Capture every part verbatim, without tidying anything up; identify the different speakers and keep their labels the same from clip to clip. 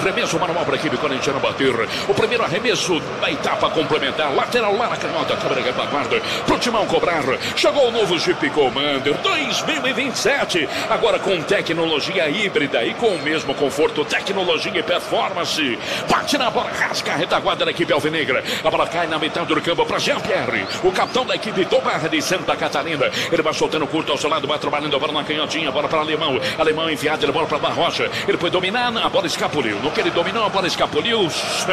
Speaker 1: Arremesso manual para a equipe corintiana bater. O primeiro arremesso da etapa complementar. Lateral lá na canhota. Câmera retaguarda. Pro Timão cobrar. Chegou o novo Jeep Commander dois mil e vinte e sete. Agora com tecnologia híbrida e com o mesmo conforto, tecnologia e performance. Bate na bola, rasga a retaguarda da equipe alvinegra. A bola cai na metade do campo para Jean-Pierre, o capitão da equipe do Barra de Santa Catarina. Ele vai soltando curto ao seu lado, vai trabalhando a bola na canhotinha. Bola para Alemão. Alemão enfiado, ele bola para Barrocha. Ele foi dominar, a bola escapuliu. No que ele dominou, a bola escapuliu.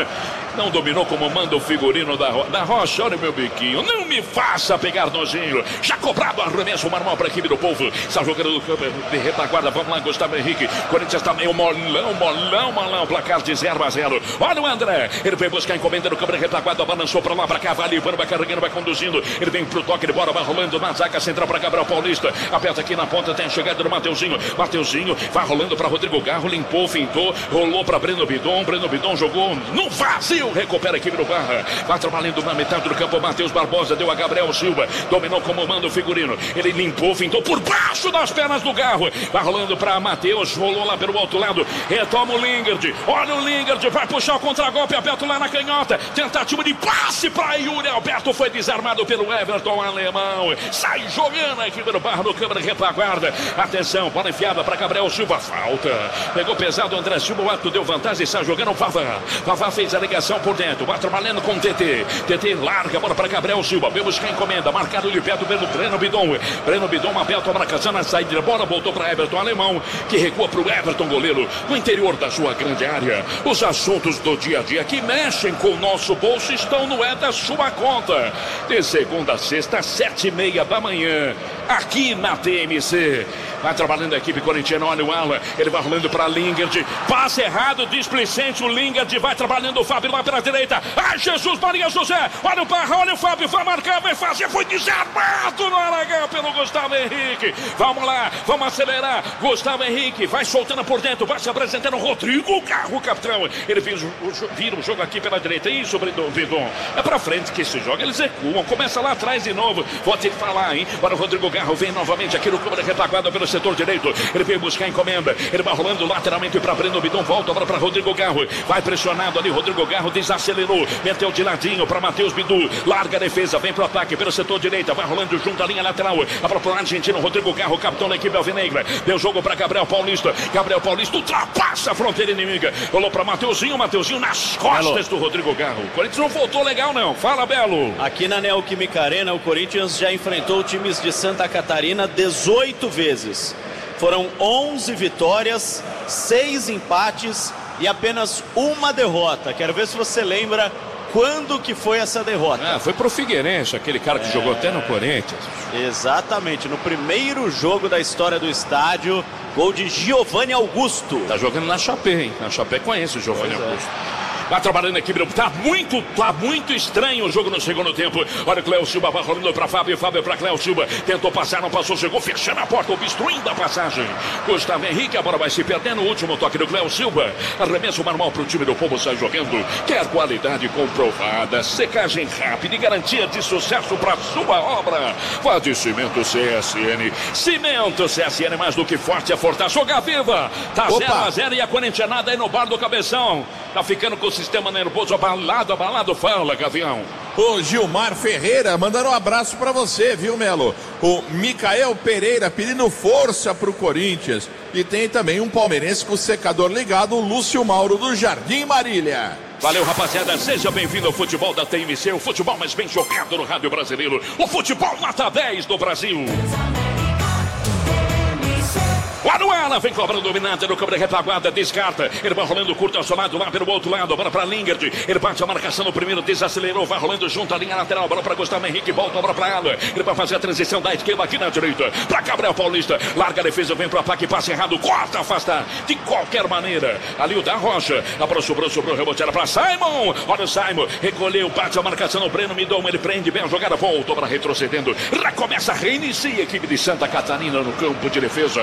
Speaker 1: Não dominou como manda o figurino da, Ro da Rocha. Olha o meu biquinho. Não me faça pegar nojinho. Já cobrado arremesso manual para a equipe do povo. Está jogando do campo de retaguarda. Vamos lá, Gustavo Henrique. Corinthians está meio molão, molão, molão. Placar de zero a zero. Olha o André. Ele vem buscar a encomenda no campo de retaguarda. Balançou para lá, para cá. Vai levando, vai carregando, vai conduzindo. Ele vem pro toque de bola, vai rolando na zaga central para Gabriel Paulista. Aperta aqui na ponta, tem a chegada do Mateuzinho. Mateuzinho vai rolando para Rodrigo Garro. Limpou, fintou. Rolou para Breno Bidon. Breno Bidon jogou no vazio. Recupera a equipe do Barra. Vai trabalhando na metade do campo. Matheus Barbosa deu a Gabriel Silva. Dominou como manda o figurino. Ele limpou, fintou por baixo das pernas do Garro. Vai rolando para Matheus. Rolou lá pelo outro lado. Retoma o Lingard. Olha o Lingard. Vai puxar o contragolpe. Aberto lá na canhota. Tentativa de passe para Yuri Alberto. Foi desarmado pelo Everton Alemão. Sai jogando a equipe do Barra no câmera retaguarda. Atenção. Bola enfiada para Gabriel Silva. Falta. Pegou pesado o André Silva. O ato deu vantagem. Sai jogando o Vavá. Vavá fez a ligação por dentro. Vai trabalhando com o T T. T T larga a bola para Gabriel Silva. Vem buscar a encomenda. Marcado de perto pelo Breno Bidon. Breno Bidon aberto a marcação na saída da bola. Voltou para Everton Alemão, que recua para o Everton goleiro no interior da sua grande área. Os assuntos do dia a dia que mexem com o nosso bolso estão no É da Sua Conta. De segunda a sexta, sete e meia da manhã. Aqui na T M C. Vai trabalhando a equipe corintiana. Olha o Alan. Ele vai rolando para Lingard. Passe errado, displicente. O Lingard vai trabalhando o Fábio lá pela direita. Ai, Jesus, Maria José. Olha o Barra, olha o Fábio. Vai marcar, vai fazer. Foi desarmado no Aragão pelo Gustavo Henrique. Vamos lá, vamos acelerar. Gustavo Henrique vai soltando por dentro. Vai se apresentando Rodrigo Garro, capitão. Ele vira o, vira o jogo aqui pela direita. Isso, Bidon. É pra frente que se joga. Eles recuam. Começa lá atrás de novo. Vou ter que falar, hein? Para o Rodrigo Garro. Vem novamente aqui no campo de retaguarda pelo setor direito. Ele vem buscar a encomenda. Ele vai rolando lateralmente para Breno Bidon. Volta agora para Rodrigo Garro. Vai pressionado ali. Rodrigo Garro desacelerou. Meteu de ladinho para Matheus Bidu. Larga a defesa. Vem pro ataque pelo setor direito. Vai rolando junto à linha lateral. A própria argentino Rodrigo Garro, capitão da equipe alvinegra. Deu jogo para Gabriel Paulista. Gabriel Paulista ultrapassa a fronteira inimiga. Rolou para Mateuzinho. Mateuzinho nas costas Belo. do Rodrigo Garro. O Corinthians não voltou legal, não. Fala, Belo.
Speaker 2: Aqui na Neoquímica Arena, o Corinthians já enfrentou times de Santa Catarina dezoito vezes. Foram onze vitórias, seis empates e apenas uma derrota. Quero ver se você lembra quando que foi essa derrota.
Speaker 1: Ah, foi pro Figueirense, aquele cara que é... jogou até no Corinthians.
Speaker 2: Exatamente, no primeiro jogo da história do estádio, gol de Giovanni Augusto.
Speaker 1: Tá jogando na Chapé, hein? Na Chapé conhece o Giovanni pois Augusto. É. Vai trabalhando a equipe. Tá muito, tá muito estranho o jogo no segundo tempo. Olha o Cléo Silva vai rolando para Fábio. Fábio para Cléo Silva. Tentou passar, não passou. Chegou fechando a porta, obstruindo a passagem. Gustavo Henrique, a bola vai se perdendo. O último toque do Cléo Silva. Arremesso manual para o time do povo sai jogando. Quer qualidade comprovada, secagem rápida e garantia de sucesso para sua obra. Vá de Cimento C S N. Cimento C S N, mais do que forte, é fortaço. Viva! Tá zero a zero e a corintianada aí no bar do Cabeção. Tá ficando com o sistema nervoso abalado, abalado. Fala, Gavião.
Speaker 3: O Gilmar Ferreira mandando um abraço pra você, viu, Melo? O Micael Pereira pedindo força pro Corinthians. E tem também um palmeirense com o secador ligado, o Lúcio Mauro do Jardim Marília.
Speaker 1: Valeu, rapaziada, seja bem-vindo ao futebol da T M C, o futebol mais bem jogado no rádio brasileiro, o futebol nota dez do Brasil. O Anuela vem cobrando dominante no câmera retaguarda, descarta. Ele vai rolando curto ao seu lado, lá pelo outro lado. Bola para Lingard. Ele bate a marcação no primeiro, desacelerou. Vai rolando junto à linha lateral. Bola para Gustavo Henrique. Volta a bola para Alan. Ele vai fazer a transição da esquerda aqui na direita. Para Gabriel Paulista. Larga a defesa, vem para o ataque. Passe errado. Corta, afasta. De qualquer maneira. Ali o da Rocha. Abraço, sobrou, sobrou. Rebote era para Simon. Olha o Simon. Recolheu, bate a marcação no Breno Midon. Ele prende bem a jogada. Voltou para retrocedendo. Recomeça, reinicia a equipe de Santa Catarina no campo de defesa. E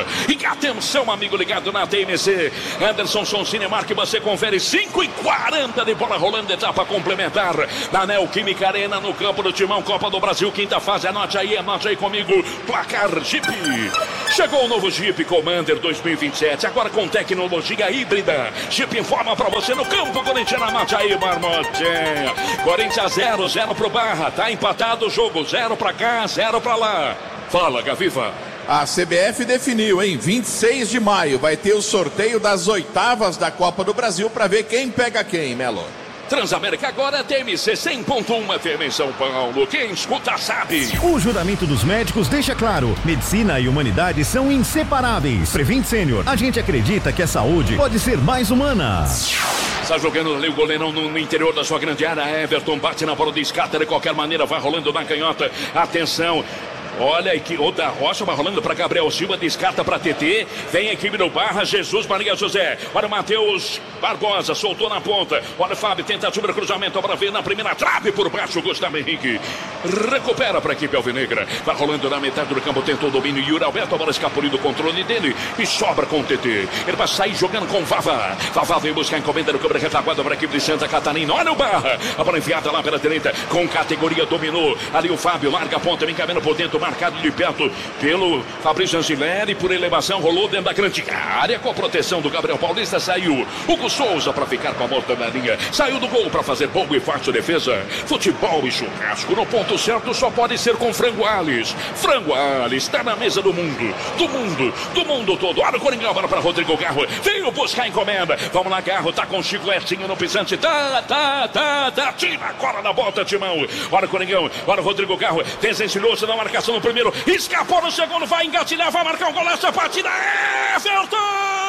Speaker 1: Atenção, amigo ligado na T M C. Anderson Sonsini Marque, você confere cinco e quarenta de bola rolando, etapa complementar na Neoquímica Arena, no campo do Timão, Copa do Brasil, quinta fase. Anote aí, anote aí comigo. Placar Jeep. Chegou o novo Jeep Commander dois mil e vinte e sete, agora com tecnologia híbrida. Jeep informa pra você no campo corintiano. Anote aí, Marmotinha. Corinthians zero, zero pro Barra. Tá empatado o jogo, zero pra cá, zero pra lá. Fala, Gaviva.
Speaker 3: A C B F definiu, hein? vinte e seis de maio vai ter o sorteio das oitavas da Copa do Brasil para ver quem pega quem, Melo.
Speaker 1: Transamérica agora, T M C cem ponto um F M em São Paulo. Quem escuta sabe.
Speaker 4: O juramento dos médicos deixa claro: medicina e humanidade são inseparáveis. Prevent Senior, a gente acredita que a saúde pode ser mais humana.
Speaker 1: Está jogando ali o goleirão no, no interior da sua grande área. Everton bate na bola de escata, de qualquer maneira vai rolando na canhota. Atenção. Olha que o da Rocha vai rolando para Gabriel Silva, descarta para T T. Vem a equipe do Barra, Jesus Maria José. Olha o Matheus Barbosa, soltou na ponta. Olha o Fábio, tentativa de cruzamento para ver na primeira trave por baixo. Gustavo Henrique recupera para a equipe alvinegra. Vai rolando na metade do campo, tentou o domínio. Yuri Alberto, a bola escapuliu do controle dele e sobra com o T T. Ele vai sair jogando com o Vavá. Vavá vem buscar a encomenda do câmera retaguarda para a equipe de Santa Catarina. Olha o Barra, a bola enfiada lá pela direita, com categoria, dominou. Ali o Fábio larga a ponta, vem caminhando por dentro. Marcado de perto pelo Fabrício Angileri, por elevação, rolou dentro da grande área com a proteção do Gabriel Paulista. Saiu Hugo Souza para ficar com a morta na linha, saiu do gol para fazer boa e fácil defesa. Futebol e churrasco no ponto certo só pode ser com Frango Alves. Frango Alves está na mesa do mundo, do mundo, do mundo todo. Olha o Coringão, bola para Rodrigo Garro, veio buscar a encomenda. Vamos lá, Garro, tá com o Chicoetinho no pisante, tá, tá, tá, tá, tira agora na volta, Timão. Olha o Coringão, olha o Rodrigo Garro, desencilhou-se na marcação no primeiro, escapou no segundo, vai engatilhar, vai marcar um golaço, a partida é Everton!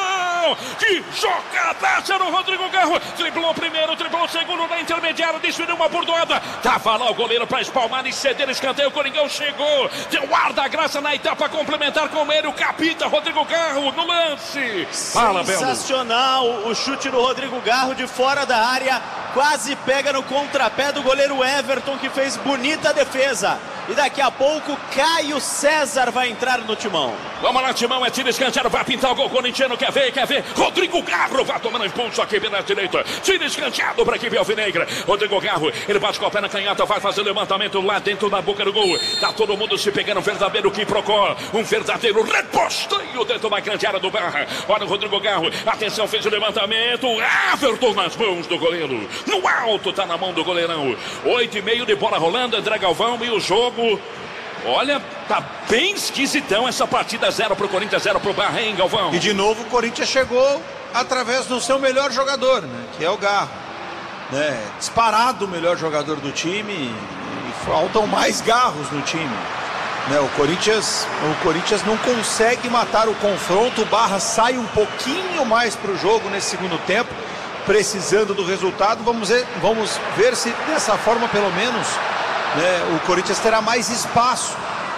Speaker 1: Que jogadaça no Rodrigo Garro, triplou primeiro, triplou segundo na intermediária, desviou uma bordoada, tava lá o goleiro para espalmar e ceder escanteio. O Coringão chegou, deu ar da graça na etapa complementar com ele, o capita Rodrigo Garro no lance.
Speaker 2: Fala, sensacional Belo. O chute do Rodrigo Garro de fora da área, quase pega no contrapé do goleiro Everton, que fez bonita defesa. E daqui a pouco Caio César vai entrar no Timão.
Speaker 1: Vamos lá, Timão, é tiro escanteado, vai pintar o gol corintiano, quer ver, quer ver. Rodrigo Garro vai tomando impulso aqui pela direita. Tiro escanteado para a equipe alvinegra. Rodrigo Garro, ele bate com a pé na canhota, vai fazer o levantamento lá dentro da boca do gol. Tá todo mundo se pegando, um verdadeiro quiprocó, um verdadeiro reposteio dentro da grande área do Barra. Olha o Rodrigo Garro, atenção, fez o levantamento. Everton nas mãos do goleiro. No alto, tá na mão do goleirão. Oito e meio de bola rolando, André Galvão, e o jogo... Olha, tá bem esquisitão essa partida. Zero pro Corinthians, zero pro Barra, hein, Galvão?
Speaker 5: E de novo o Corinthians chegou através do seu melhor jogador, né? Que é o Garro, né? Disparado o melhor jogador do time. E faltam mais garros no time, né? O Corinthians, o Corinthians não consegue matar o confronto. O Barra sai um pouquinho mais pro jogo nesse segundo tempo, precisando do resultado. Vamos ver, vamos ver se dessa forma pelo menos, né, o Corinthians terá mais espaço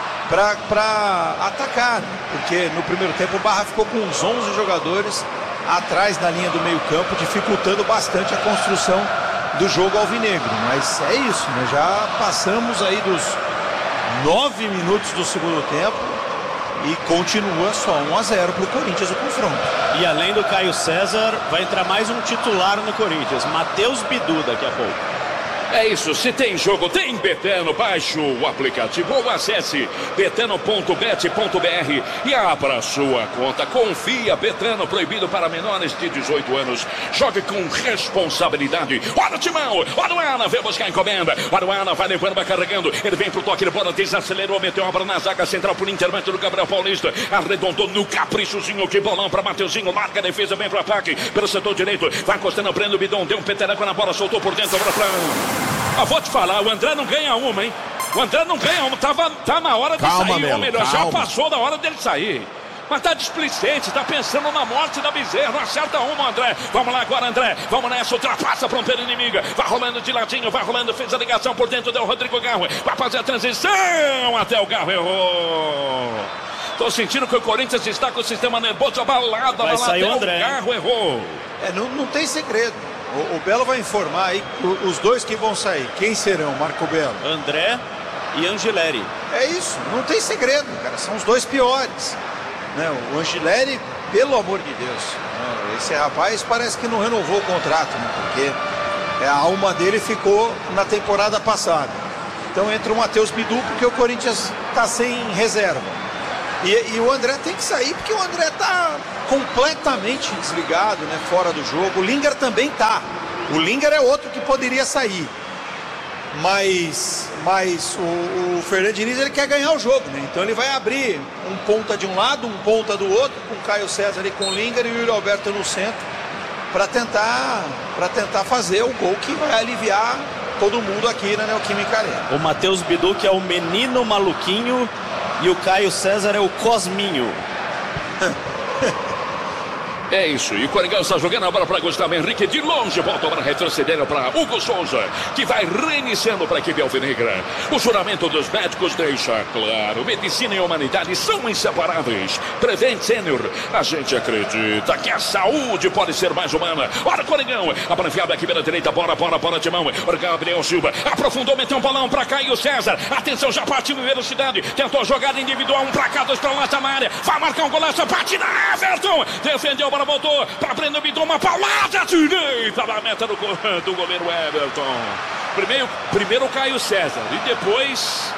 Speaker 5: para atacar, porque no primeiro tempo o Barra ficou com uns onze jogadores atrás da linha do meio campo, dificultando bastante a construção do jogo alvinegro. Mas é isso, né? Já passamos aí dos nove minutos do segundo tempo e continua só um a zero para o Corinthians o confronto.
Speaker 2: E além do Caio César, vai entrar mais um titular no Corinthians, Matheus Bidu, daqui a pouco.
Speaker 1: É isso, se tem jogo, tem Betano. Baixe o aplicativo ou acesse betano ponto bet ponto br e abra a sua conta. Confia, Betano, proibido para menores de dezoito anos. Jogue com responsabilidade. Olha o Timão, olha o Ana, vem buscar a encomenda. Olha o Ana, vai levando, vai carregando. Ele vem pro toque de bola, desacelerou, meteu obra na zaga central por intermédio do Gabriel Paulista. Arredondou no caprichozinho, que bolão para Mateuzinho. Larga a defesa, vem pro ataque pelo setor direito. Vai encostando, prende o bidão, deu um peteleco na bola, soltou por dentro, obra pra... Ah, vou te falar, o André não ganha uma, hein? O André não ganha uma, tava, tá na hora de
Speaker 3: calma,
Speaker 1: sair,
Speaker 3: Melo,
Speaker 1: ou melhor,
Speaker 3: calma.
Speaker 1: já passou da hora dele sair. Mas tá displicente, tá pensando na morte da Bezerra, não acerta uma, André. Vamos lá agora, André, vamos nessa, ultrapassa a fronteira inimiga. Vai rolando de ladinho, vai rolando, fez a ligação por dentro, deu o Rodrigo Garro. Vai fazer a transição, até o Garro errou. Tô sentindo que o Corinthians está com o sistema nervoso abalado,
Speaker 2: vai
Speaker 1: abalado,
Speaker 2: sair
Speaker 1: até
Speaker 2: o André.
Speaker 1: O Garro errou.
Speaker 5: É, não, não tem segredo. O, o Belo vai informar aí os dois que vão sair. Quem serão, Marco Belo?
Speaker 2: André e Angileri.
Speaker 5: É isso, não tem segredo, cara. São os dois piores. né? O Angileri, pelo amor de Deus, né? Esse rapaz parece que não renovou o contrato, né? Porque a alma dele ficou na temporada passada. Então entra o Matheus Bidu, porque o Corinthians está sem reserva. E, e o André tem que sair, porque o André está completamente desligado, né? Fora do jogo. O Lingard também tá. O Lingard é outro que poderia sair. Mas, mas o, o Fernando Diniz, ele quer ganhar o jogo, né? Então ele vai abrir um ponta de um lado, um ponta do outro, com o Caio César ali com o Lingard e o Yuri Alberto no centro, para tentar, para tentar fazer o gol que vai aliviar todo mundo aqui na Neoquímica Arena.
Speaker 2: O Matheus Bidu, que é o menino maluquinho, e o Caio César é o Cosminho.
Speaker 1: É isso, e o Coringão está jogando a bola para Gustavo Henrique de longe, volta para retroceder para Hugo Souza, que vai reiniciando para a equipe alvinegra. O juramento dos médicos deixa claro, medicina e humanidade são inseparáveis. Prevent Senior, a gente acredita que a saúde pode ser mais humana. Ora, Coringão, a bola enfiada aqui pela direita, bora, bora, bora de mão. Ora, Gabriel Silva, aprofundou, meteu um bolão para Caio César. Atenção, já partiu em velocidade, tentou jogada individual, um para cá, dois para lá, na área. Vai marcar um golaço, bate na Everton, defendeu a bola. Voltou para Breno Bidon, uma paulada direita na meta do, do goleiro Everton. Primeiro, primeiro o Caio César e depois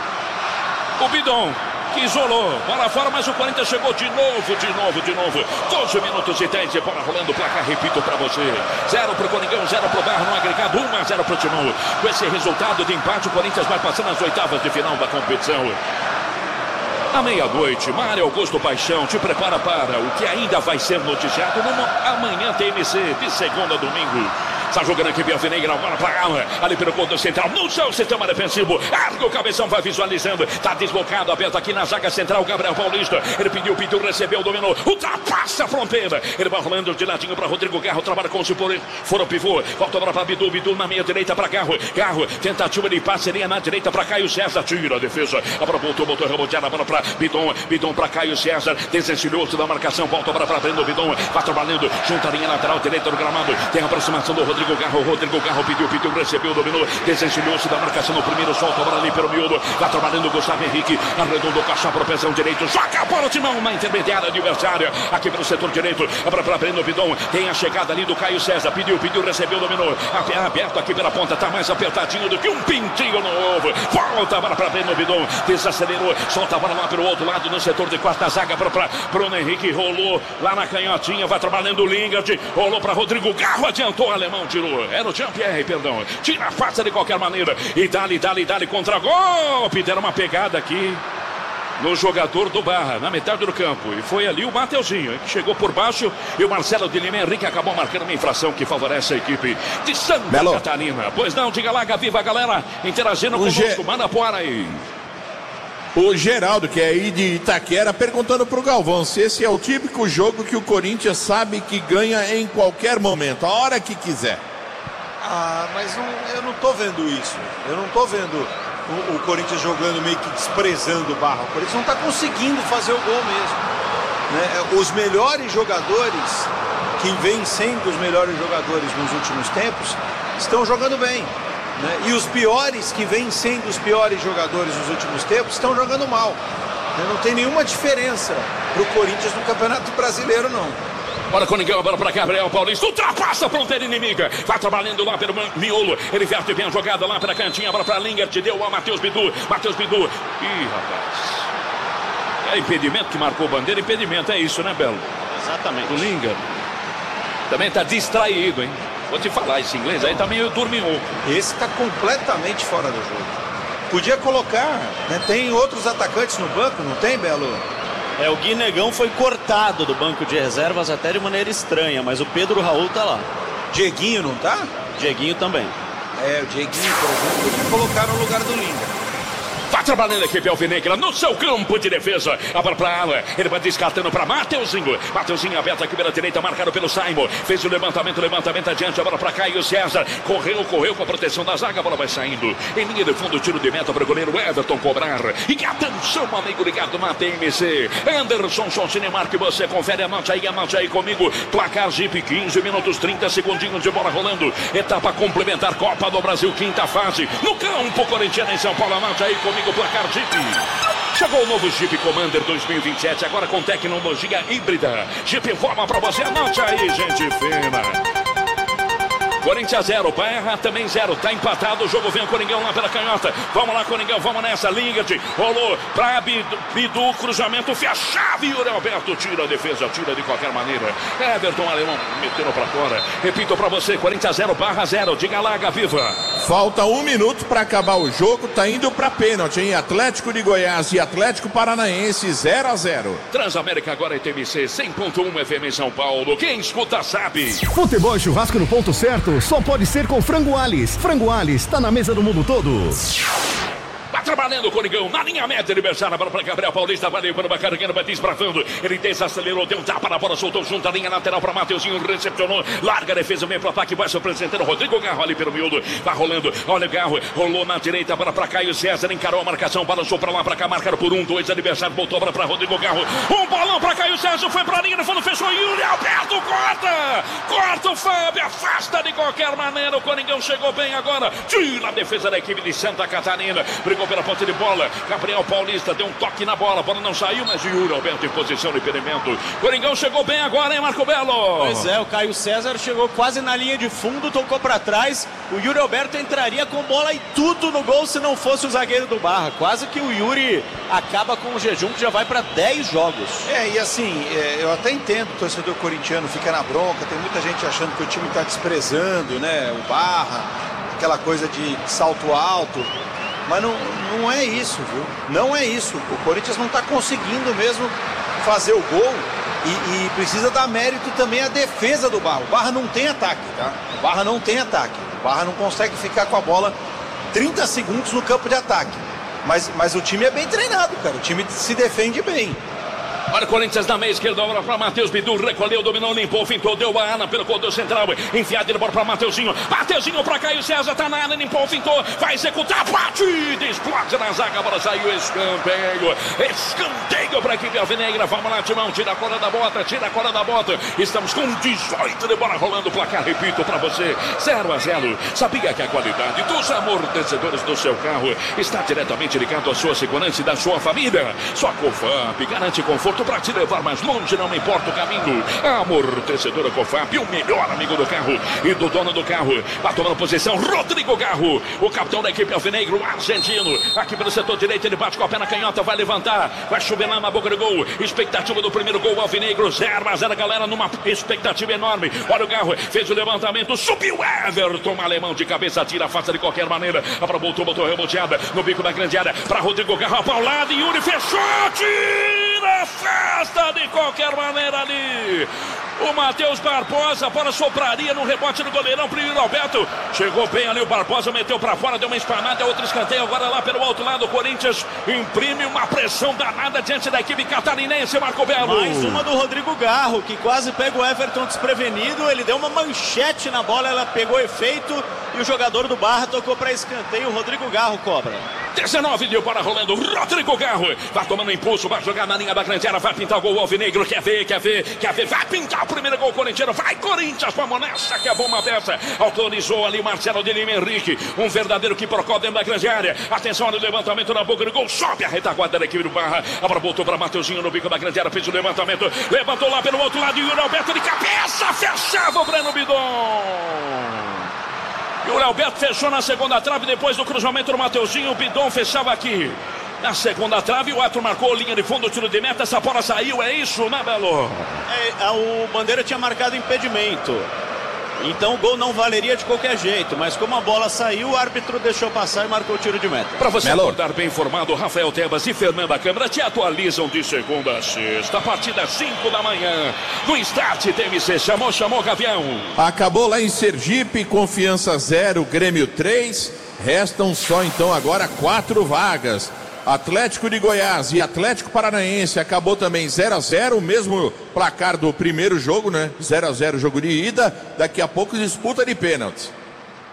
Speaker 1: o Bidon, que isolou. Bola fora, mas o Corinthians chegou de novo, de novo, de novo. doze minutos e dez de bola rolando. Placar, repito para você. Zero para o Coringão, zero para o Barra no agregado, um a zero para o Timão. Com esse resultado de empate, o Corinthians vai passando as oitavas de final da competição. À meia-noite, Mário Augusto Paixão te prepara para o que ainda vai ser noticiado no Amanhã T M C, de segunda a domingo. Está jogando aqui Alvinegra, agora para Gala, ali pelo ponto central, no seu sistema defensivo. Arca o cabeção, vai visualizando. Está deslocado, aberto aqui na zaga central. Gabriel Paulista, ele pediu, pediu, recebeu, dominou. Ultrapassa a fronteira. Ele vai rolando de ladinho para Rodrigo Garro. Trabalha como se for, for o pivô. Volta agora para Bidu, Bidu na meia direita para Garro. Garro, tentativa de parceria na direita para Caio César. Tira a defesa. Agora voltou, voltou, reboteada. Bola para Bidon, Bidon para Caio César. Desencilhou-se da marcação. Volta agora para Breno Bidon. Vai trabalhando junto à linha lateral direita do gramado. Tem a aproximação do Rodrigo Garro, Rodrigo Garro pediu, pediu, recebeu, dominou, desencilhou-se da marcação no primeiro, solta a bola ali pelo miúdo, vai trabalhando o Gustavo Henrique, arredondou, caçar para o pezão direito, joga a bola de mão, uma intermediária adversária, aqui pelo setor direito, para para Breno Bidon, tem a chegada ali do Caio César, pediu, pediu, recebeu, dominou, aberto aqui pela ponta, tá mais apertadinho do que um pintinho no ovo, volta a bola para Breno Bidon, desacelerou, solta a bola lá pelo outro lado, no setor de quarta zaga, para Bruno Henrique, rolou lá na canhotinha, vai trabalhando o Lingard, rolou para Rodrigo Garro, adiantou, o alemão tirou. Era o Jean-Pierre, perdão. Tira a faça de qualquer maneira. E dali, dali, dali contra golpe. Deram uma pegada aqui no jogador do Barra, na metade do campo. E foi ali o Mateuzinho, que chegou por baixo. E o Marcelo de Lima Henrique acabou marcando uma infração que favorece a equipe de Santa Belo. Catarina. Pois não, diga lá, Gaviva, galera, interagindo o conosco. Ge... Manda por aí.
Speaker 3: O Geraldo, que é aí de Itaquera, perguntando pro Galvão se esse é o típico jogo que o Corinthians sabe que ganha em qualquer momento, a hora que quiser.
Speaker 5: Ah, mas não, eu não tô vendo isso. Eu não tô vendo o, o Corinthians jogando meio que desprezando o Barra. O Corinthians não tá conseguindo fazer o gol mesmo, né? Os melhores jogadores, que vêm sendo os melhores jogadores nos últimos tempos, estão jogando bem, né? E os piores, que vêm sendo os piores jogadores nos últimos tempos, estão jogando mal, né? Não tem nenhuma diferença pro Corinthians no Campeonato Brasileiro, não.
Speaker 1: Bora com ninguém, bola para Gabriel Paulista, ultrapassa a fronteira inimiga, vai trabalhando lá pelo miolo, ele verte bem a jogada lá pela cantinha, bola para Lingard, deu ao Matheus Bidu, Matheus Bidu, ih rapaz, é impedimento que marcou bandeira, impedimento, é isso, né, Belo?
Speaker 2: Exatamente.
Speaker 1: O Lingard também tá distraído, hein, vou te falar esse inglês aí, tá meio dorminhoco.
Speaker 5: Esse tá completamente fora do jogo, podia colocar, né? Tem outros atacantes no banco, não tem, Belo?
Speaker 2: É, o Guinegão foi cortado do banco de reservas até de maneira estranha, mas o Pedro Raul tá lá.
Speaker 5: Dieguinho não tá?
Speaker 2: Dieguinho também.
Speaker 5: É, o Dieguinho, por exemplo, que colocaram no lugar do Lingard.
Speaker 1: Vai trabalhando a equipe alvinegra no seu campo de defesa. A bola para Alan. Ele vai descartando para Mateuzinho. Mateuzinho aberto aqui pela direita, marcado pelo Simon. Fez o levantamento, levantamento adiante. A bola para Caio César. Correu, correu com a proteção da zaga. A bola vai saindo. Em linha de fundo, tiro de meta para o goleiro Everton cobrar. E atenção, amigo ligado na T M C. Anderson Cinemark, que você confere. Anote aí, anote aí comigo. Placar Jeep, quinze minutos, trinta segundinhos de bola rolando. Etapa complementar, Copa do Brasil, quinta fase. No campo corintiano em São Paulo. Anote aí comigo. O placar Jeep. Chegou o novo Jeep Commander dois mil e vinte e sete, agora com tecnologia híbrida. Jeep informa pra você, anote aí, gente fina. Corinthians zero, Barra também zero, tá empatado o jogo, vem o Coringão lá pela canhota, vamos lá Coringão, vamos nessa, Lingard, rolou pra Bidu, Bidu, cruzamento, fia chave, Yuri Alberto tira a defesa, tira de qualquer maneira, Everton Alemão metendo pra fora, repito pra você, Corinthians zero, Barra zero, diga lá, Gaviva.
Speaker 3: Falta um minuto pra acabar o jogo, tá indo pra pênalti, hein, Atlético de Goiás e Atlético Paranaense zero a zero.
Speaker 1: Transamérica agora é T M C cem ponto um F M em São Paulo, quem escuta sabe.
Speaker 4: Futebol e churrasco no ponto certo só pode ser com Frango Alis. Frango Alis, tá na mesa do mundo todo.
Speaker 1: Tá trabalhando o Coringão, na linha média, adversária para Gabriel Paulista, valeu para o Bacaragana, vai desbravando, ele desacelerou, deu um tapa na bola, soltou junto a linha lateral para Mateuzinho, recepcionou, larga a defesa, vem para o ataque, vai se apresentando, Rodrigo Garro ali pelo miúdo, vai rolando, olha o Garro, rolou na direita para pra Caio César, encarou a marcação, balançou para lá, para cá, marcaram por um, dois, adversário, voltou para pra Rodrigo Garro, um bolão para Caio César, foi para a linha, no fundo, fechou, Yuri Alberto, corta, corta o Fábio, afasta de qualquer maneira, o Coringão chegou bem agora, tira a defesa da equipe de Santa Catarina, brigou pela ponta de bola, Gabriel Paulista deu um toque na bola, a bola não saiu, mas o Yuri Alberto em posição de impedimento. Coringão chegou bem agora, hein, Marco Belo?
Speaker 2: Pois é, o Caio César chegou quase na linha de fundo, tocou pra trás, o Yuri Alberto entraria com bola e tudo no gol se não fosse o zagueiro do Barra, quase que o Yuri acaba com o jejum que já vai pra dez jogos.
Speaker 5: É, e assim, é, eu até entendo o torcedor corintiano fica na bronca, tem muita gente achando que o time tá desprezando, né, o Barra, aquela coisa de salto alto. Mas não, não é isso, viu? Não é isso. O Corinthians não está conseguindo mesmo fazer o gol e, e precisa dar mérito também à defesa do Barra. O Barra não tem ataque, tá? O Barra não tem ataque. O Barra não consegue ficar com a bola trinta segundos no campo de ataque. Mas, mas o time é bem treinado, cara. O time se defende bem.
Speaker 1: Para o Corinthians na meia esquerda, obra para Matheus Bidu, recolheu, dominou, limpou, fintou, deu a Ana pelo corredor central, enfiado de bola para Mateuzinho, Mateuzinho para Caio César, tá na área, limpou, fintou, vai executar, batida, explode na zaga, a bola saiu, escanteio, escanteio para a equipe alvinegra, vamos lá, Timão, tira a cola da bota, tira a cola da bota, estamos com dezoito de bola rolando, placar, repito para você, zero a zero, sabia que a qualidade dos amortecedores do seu carro está diretamente ligado à sua segurança e da sua família, sua Cofap garante conforto para te levar mais longe, não importa o caminho. A amortecedora Cofap, o melhor amigo do carro e do dono do carro. Vai tomando posição, Rodrigo Garro, o capitão da equipe alvinegro argentino. Aqui pelo setor direito, ele bate com a pé na canhota, vai levantar, vai chover lá na boca do gol. Expectativa do primeiro gol alvinegro, zero a zero, galera, numa expectativa enorme. Olha o Garro, fez o levantamento, subiu Everton, alemão de cabeça, tira a face de qualquer maneira. A bola voltou, botou reboteada no bico da grande área para Rodrigo Garro, apaulado, e Yuri fechou, tira festa de qualquer maneira ali. O Matheus Barbosa, para sopraria no rebote do goleirão pro Yuri Alberto. Chegou bem ali o Barbosa, meteu para fora, deu uma espanada, outro escanteio. Agora lá pelo outro lado, o Corinthians imprime uma pressão danada diante da equipe catarinense, Marco Belo.
Speaker 2: Mais uma do Rodrigo Garro, que quase pega o Everton desprevenido. Ele deu uma manchete na bola, ela pegou efeito e o jogador do Barra tocou para escanteio. O Rodrigo Garro cobra.
Speaker 1: dezenove de bola rolando, Rodrigo Garro vai tomando impulso, vai jogar na linha da grande área, vai pintar o gol alvinegro, quer ver, quer ver, quer ver, vai pintar o primeiro gol corintiano, vai Corinthians, vamos nessa que é bomba dessa, autorizou ali Marcelo de Lima Henrique, um verdadeiro que procura dentro da grande área, atenção no levantamento na boca do gol, sobe a retaguarda da equipe do Barra, agora voltou para Mateuzinho no bico da grande área, fez o levantamento, levantou lá pelo outro lado, e o Yuri Alberto de cabeça, fechava o Breno Bidon. E o Alberto fechou na segunda trave, depois do cruzamento do Mateuzinho, o Bidon fechava aqui. Na segunda trave, o Arthur marcou linha de fundo, tiro de meta, essa bola saiu, é isso, né, Belo?
Speaker 2: É, o Bandeira tinha marcado impedimento. Então o gol não valeria de qualquer jeito, mas como a bola saiu, o árbitro deixou passar e marcou o tiro de meta.
Speaker 1: Para você acordar bem informado, Rafael Tebas e Fernanda Câmara te atualizam de segunda a sexta, a partir das cinco da manhã, no Start T M C. Chamou, chamou, Gavião.
Speaker 3: Acabou lá em Sergipe, Confiança zero, Grêmio três, restam só então agora quatro vagas. Atlético de Goiás e Atlético Paranaense acabou também zero a zero, o mesmo placar do primeiro jogo, né? zero a zero jogo de ida, daqui a pouco disputa de pênaltis.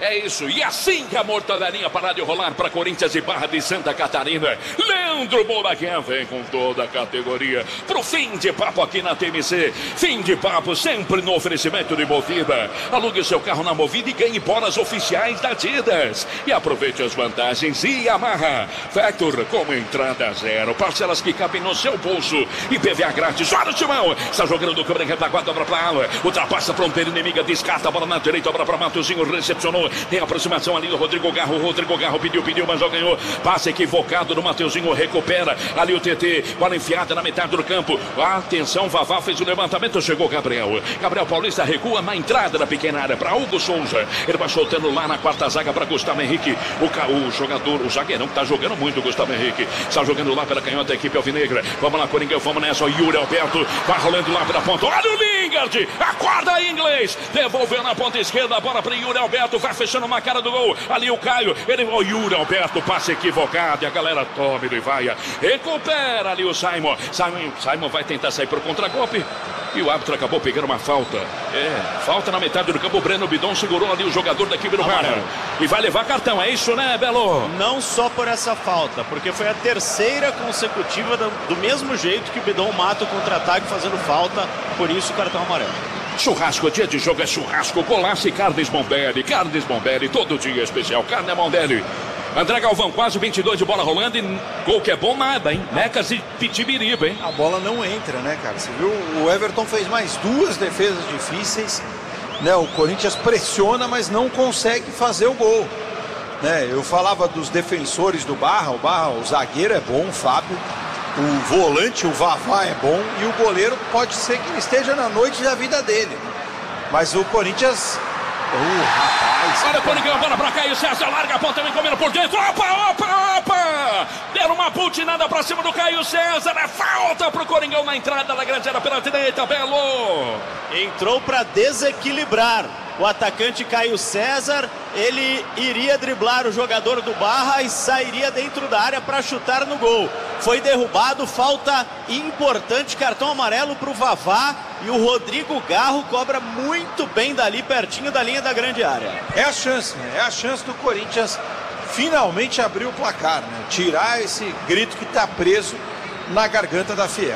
Speaker 1: É isso, e assim que a mortadelinha parar de rolar para Corinthians e Barra de Santa Catarina, Leandro Boraguer vem com toda a categoria pro fim de papo aqui na T M C. Fim de papo sempre no oferecimento de Movida. Alugue seu carro na Movida e ganhe bolas oficiais da Adidas. E aproveite as vantagens e Yamaha Factor com entrada zero, parcelas que cabem no seu bolso e P V A grátis. Olha o Timão, está jogando do câmera retaguarda, dobra pra ala, ultrapassa a fronteira inimiga, descarta a bola na direita, obra pra Matozinho, recepcionou. Tem aproximação ali do Rodrigo Garro. Rodrigo Garro pediu, pediu, mas já ganhou. Passe equivocado do Mateuzinho, recupera. Ali o T T, bola enfiada na metade do campo. Atenção, Vavá fez o levantamento, chegou Gabriel. Gabriel Paulista recua na entrada da pequena área para Hugo Souza. Ele vai soltando lá na quarta zaga para Gustavo Henrique. O, ca... o jogador, o zagueirão que tá jogando muito, Gustavo Henrique. Está jogando lá pela canhota da equipe alvinegra. Vamos lá, Coringão, vamos nessa. O Yuri Alberto vai rolando lá pela ponta. Olha o Lingard, acorda aí, inglês. Devolveu na ponta esquerda, a bola para Yuri Alberto. Vai fechando uma cara do gol. Ali o Caio, ele, o Yuri Alberto, passe equivocado. E a galera toma e vai. Recupera ali o Simon. Simon. Simon vai tentar sair para o contragolpe. E o árbitro acabou pegando uma falta. É, falta na metade do campo. O Breno Bidon segurou ali o jogador da equipe do Barra. E vai levar cartão, é isso, né, Belo?
Speaker 2: Não só por essa falta, porque foi a terceira consecutiva do, do mesmo jeito que o Bidon mata o contra-ataque fazendo falta. Por isso o cartão amarelo.
Speaker 1: Churrasco, dia de jogo é churrasco. Golaço e Carnes Bombelli. Carnes Bombelli, todo dia é especial. Carne Bombelli. André Galvão, quase vinte e dois de bola rolando e gol que é bom nada, hein? Mecas e Pitibiriba, hein?
Speaker 5: A bola não entra, né, cara? Você viu, o Everton fez mais duas defesas difíceis, né? O Corinthians pressiona, mas não consegue fazer o gol, né? Eu falava dos defensores do Barra, o Barra, o zagueiro é bom, o Fábio, o volante, o Vavá é bom e o goleiro pode ser que ele esteja na noite da vida dele, mas o Corinthians... Uh, rapaz,
Speaker 1: olha o Coringão, bola pra Caio César, larga a ponta, vem comendo por dentro, opa, opa, opa, deram uma putinada pra cima do Caio César, é falta pro Coringão na entrada da grande área pela direita, Belo.
Speaker 2: Entrou pra desequilibrar o atacante Caio César, ele iria driblar o jogador do Barra e sairia dentro da área para chutar no gol. Foi derrubado, falta importante, cartão amarelo para o Vavá e o Rodrigo Garro cobra muito bem dali, pertinho da linha da grande área.
Speaker 5: É a chance, né? É a chance do Corinthians finalmente abrir o placar, né? Tirar esse grito que está preso na garganta da Fiel.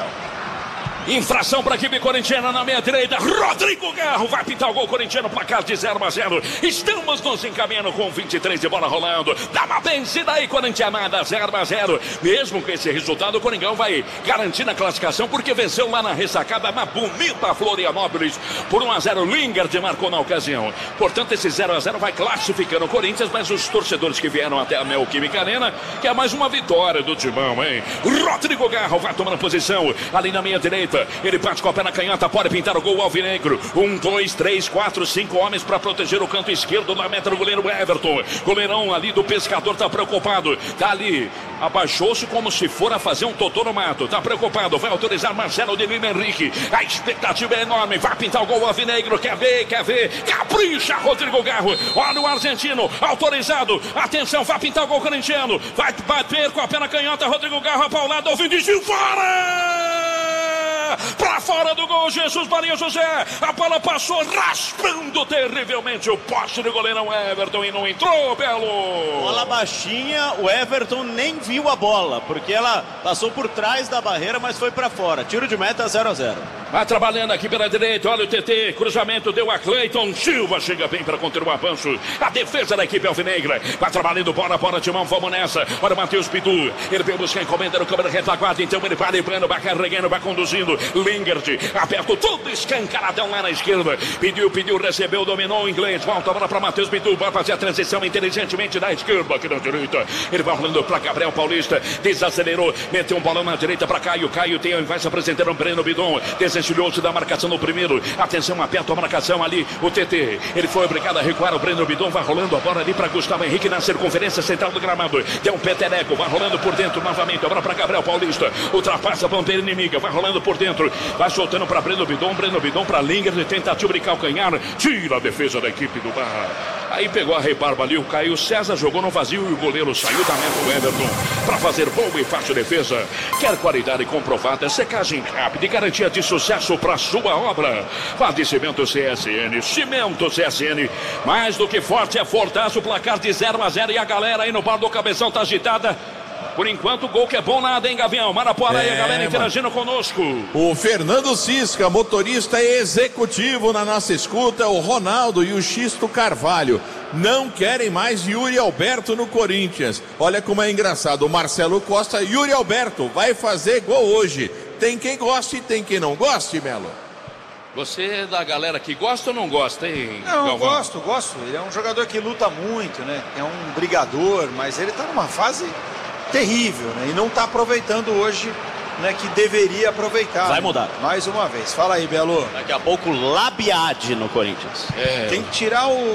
Speaker 1: Infração para a equipe corintiana na meia direita. Rodrigo Garro vai pintar o gol corintiano, placar de zero a zero. Estamos nos encaminhando com vinte e três de bola rolando. Dá uma vencida aí, corintianada, zero a zero. Mesmo com esse resultado, o Coringão vai garantir a classificação porque venceu lá na ressacada na bonita Florianópolis por um a zero. Lingard marcou na ocasião. Portanto, esse zero a zero vai classificando o Corinthians, mas os torcedores que vieram até a Neoquímica Arena quer mais uma vitória do Timão, hein? Rodrigo Garro vai tomando posição ali na meia direita. Ele bate com a pé na canhota, pode pintar o gol alvinegro. Um, dois, três, quatro, cinco homens para proteger o canto esquerdo na meta do goleiro Everton. Goleirão ali do Pescador tá preocupado. Tá ali, abaixou-se como se for a fazer um totô no mato. Tá preocupado, vai autorizar Marcelo de Lima Henrique. A expectativa é enorme, vai pintar o gol alvinegro. Quer ver, quer ver. Capricha Rodrigo Garro. Olha o argentino, autorizado. Atenção, vai pintar o gol corintiano. Vai bater com a pé na canhota. Rodrigo Garro apaulado, ao fim de fora! Pra fora do gol, Jesus Maria José. A bola passou raspando terrivelmente o poste do goleirão Everton e não entrou, Belo.
Speaker 2: Bola baixinha, o Everton nem viu a bola, porque ela passou por trás da barreira, mas foi pra fora. Tiro de meta zero a zero.
Speaker 1: Vai trabalhando aqui pela direita, olha o T T, cruzamento deu a Cleiton Silva, chega bem para conter o avanço. A defesa da equipe alvinegra, vai trabalhando, bola, bola, Timão, vamos nessa. Olha o Matheus Pitu, ele veio buscar encomenda no câmera retaguarda, então ele vai limpando, vai carregando, vai conduzindo. Lingard, aperto tudo escancaradão lá na esquerda. Pediu, pediu, recebeu, dominou o inglês. Volta a bola para Matheus Pitu, vai fazer a transição inteligentemente da esquerda aqui na direita. Ele vai rolando para Gabriel Paulista, desacelerou, meteu um bolão na direita para Caio. Caio tem, vai se apresentar um Breno Bidon, desenchilhou-se da marcação no primeiro. Atenção, aperta a marcação ali. O T T, ele foi obrigado a recuar. O Breno Bidon vai rolando a bola ali para Gustavo Henrique na circunferência central do gramado. Tem um petereco, vai rolando por dentro novamente. A bola para Gabriel Paulista, ultrapassa a ponteira inimiga, vai rolando por dentro. Vai soltando para Breno Bidon, Breno Bidon para Lingard, tentativa de calcanhar, tira a defesa da equipe do Barra. Aí pegou a rebarba ali, o Caio César jogou no vazio e o goleiro saiu da meta, o Everton, para fazer boa e fácil defesa. Quer qualidade comprovada, secagem rápida e garantia de sucesso para sua obra. Vá de Cimento C S N, Cimento C S N, mais do que forte é fortaço, placar de zero a zero e a galera aí no bar do Cabeção tá agitada. Por enquanto, o gol que é bom nada, hein, Gavião? Marapuara é, e a galera interagindo conosco.
Speaker 3: O Fernando Cisca, motorista executivo na nossa escuta, o Ronaldo e o Xisto Carvalho não querem mais Yuri Alberto no Corinthians. Olha como é engraçado, o Marcelo Costa, Yuri Alberto vai fazer gol hoje. Tem quem goste e tem quem não goste, Melo.
Speaker 1: Você é da galera que gosta ou não gosta, hein?
Speaker 5: Não, eu gosto, gosto. Ele é um jogador que luta muito, né? É um brigador, mas ele tá numa fase terrível, né? E não está aproveitando hoje, né? Que deveria aproveitar.
Speaker 2: Vai mudar.
Speaker 5: Mais uma vez. Fala aí, Belo.
Speaker 2: Daqui a pouco, Labiade no Corinthians.
Speaker 5: É. Tem que tirar o